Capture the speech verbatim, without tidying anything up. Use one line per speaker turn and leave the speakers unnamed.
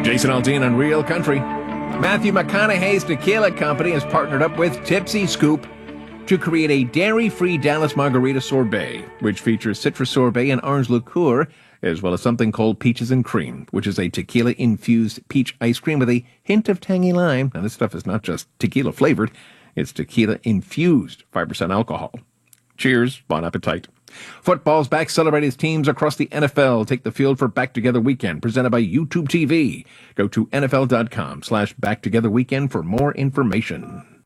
Jason Aldean on Real Country. Matthew McConaughey's Tequila Company has partnered up with Tipsy Scoop to create a dairy-free Dallas Margarita Sorbet, which features citrus sorbet and orange liqueur, as well as something called Peaches and Cream, which is a tequila-infused peach ice cream with a hint of tangy lime. Now, this stuff is not just tequila-flavored, it's tequila-infused, five percent alcohol. Cheers, bon appetit. Football's back, celebrating teams across the N F L. Take the field for Back Together Weekend, presented by YouTube T V. Go to N F L dot com slash Back Together Weekend for more information.